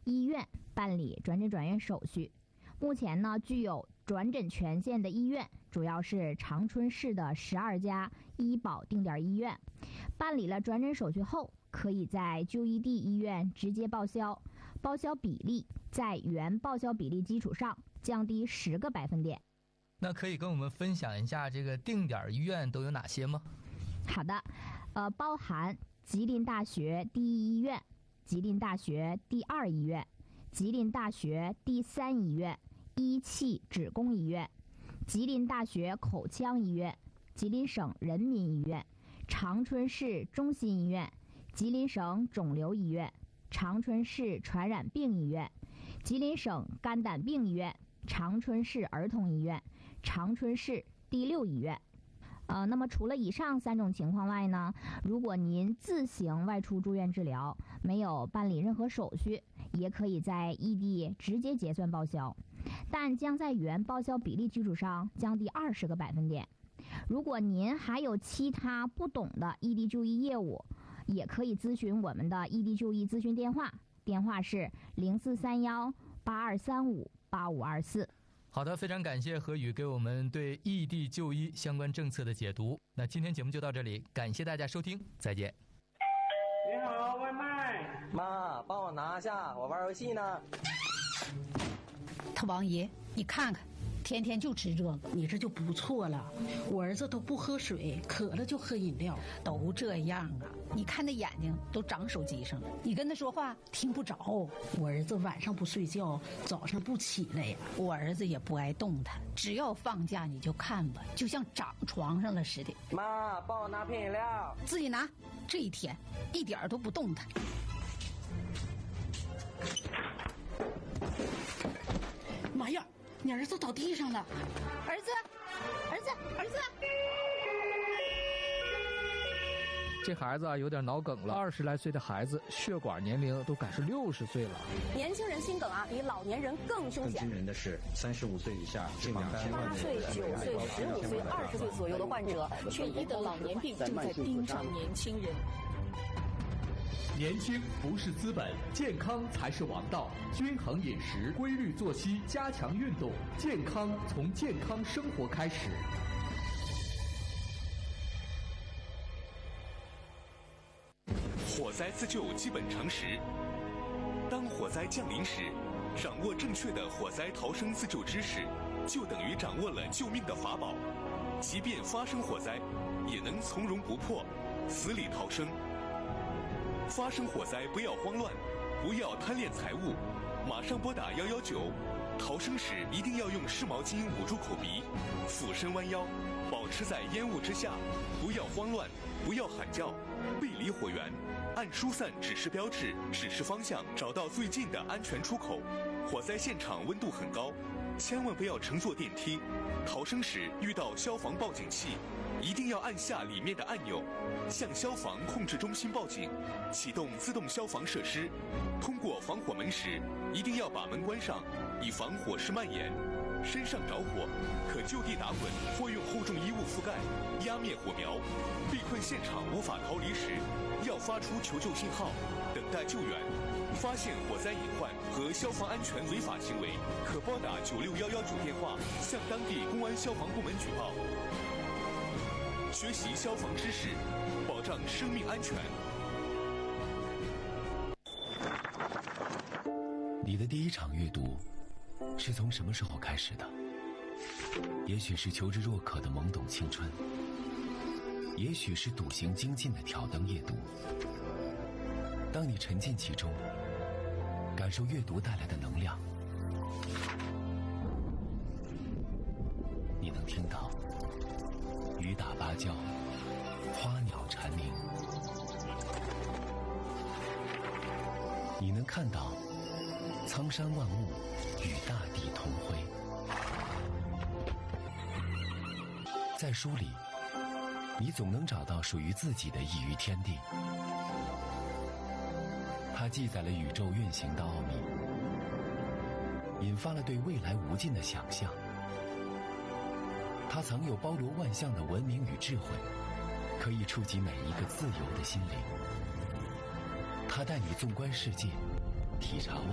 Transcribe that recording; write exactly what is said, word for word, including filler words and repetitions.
医院办理转诊转院手续。目前呢，具有转诊权限的医院主要是长春市的十二家医保定点医院。办理了转诊手续后，可以在就医地医院直接报销，报销比例在原报销比例基础上降低十个百分点。 那可以跟我们分享一下这个定点医院都有哪些吗？ 好的，呃，包含吉林大学第一医院、吉林大学第二医院、吉林大学第三医院、一汽职工医院、吉林大学口腔医院、吉林省人民医院、长春市中心医院、吉林省肿瘤医院、长春市传染病医院、吉林省肝胆病医院、长春市儿童医院、长春市第六医院。呃，那么除了以上三种情况外呢，如果您自行外出住院治疗，没有办理任何手续，也可以在异地直接结算报销，但将在原报销比例基础上降低二十个百分点。如果您还有其他不懂的异地就医业务，也可以咨询我们的异地就医咨询电话，电话是零四三幺八二三五八五二四。 好的，非常感谢何宇给我们对异地就医相关政策的解读。那今天节目就到这里，感谢大家收听，再见。 你好，外卖。 妈，帮我拿下，我玩游戏呢。 他王爷，你看看，天天就吃这个， 你这就不错了。我儿子都不喝水，渴了就喝饮料， 都这样啊。你看那眼睛都长手机上了，你跟他说话听不着。 我儿子晚上不睡觉，早上不起来呀。 我儿子也不爱动弹，只要放假你就看吧，就像长床上了似的。 妈，帮我拿瓶饮料。 自己拿。这一天一点都不动弹。 妈呀，你儿子倒地上了！ 儿子，儿子，儿子！ 这孩子啊有点脑梗了，二十来岁的孩子，血管年龄都赶是六十岁了。 年轻人心梗啊，比老年人更凶险。 更惊人的是，三十五岁以下近两千万八岁、九岁、十五岁、二十岁左右的患者，却医得老年病正在盯上年轻人。 年轻不是资本，健康才是王道。均衡饮食，规律作息，加强运动，健康从健康生活开始。 火灾自救基本常识：当火灾降临时，掌握正确的火灾逃生自救知识，就等于掌握了救命的法宝。即便发生火灾，也能从容不迫，死里逃生。发生火灾不要慌乱，不要贪恋财物，马上拨打一一九。逃生时一定要用湿毛巾捂住口鼻，俯身弯腰，保持在烟雾之下，不要慌乱，不要喊叫，背离火源，按疏散指示标志指示方向，找到最近的安全出口。火灾现场温度很高，千万不要乘坐电梯。逃生时遇到消防报警器，一定要按下里面的按钮，向消防控制中心报警，启动自动消防设施。通过防火门时，一定要把门关上，以防火势蔓延。身上着火，可就地打滚或用厚重衣物覆盖，压灭火苗。被困现场无法逃离时，要发出求救信号，等待救援。发现火灾隐患和消防安全违法行为，可拨打九六一一九电话向当地公安消防部门举报。学习消防知识，保障生命安全。 你的第一场阅读是从什么时候开始的？也许是求知若渴的懵懂青春，也许是笃行精进的挑灯夜读。当你沉浸其中，感受阅读带来的能量，你能听到雨打芭蕉，花鸟蝉鸣，你能看到苍山万物与大地同辉。在书里，你总能找到属于自己的异域天地。它记载了宇宙运行的奥秘，引发了对未来无尽的想象。它藏有包罗万象的文明与智慧，可以触及每一个自由的心灵。它带你纵观世界，体察